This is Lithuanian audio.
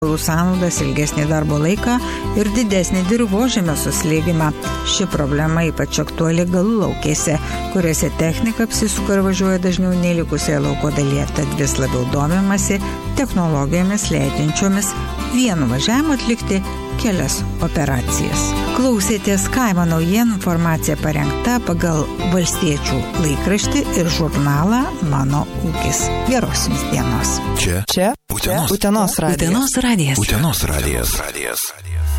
sąnaudas, ilgesnį darbo laiką ir didesnį dirvožemio suslėgimą. Ši problema ypač aktuali galulaukėse, kuriuose technika apsisuka ir važiuoja dažniau nei likusioje lauko dalyje, tad vis labiau domimasi technologijomis leidžiančiomis vienu važiavimu atlikti kelias operacijas. Klausėtės Kaimo naujienų, informacija parengta pagal Valstiečių laikraštį ir žurnalą Mano ūkis. Geros jums dienos. Čia Utenos radijas. Utenos radijas.